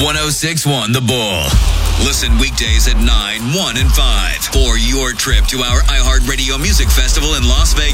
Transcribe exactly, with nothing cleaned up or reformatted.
one oh six point one The Bull. Listen weekdays at nine, one, and five for your trip to our iHeartRadio Music Festival in Las Vegas.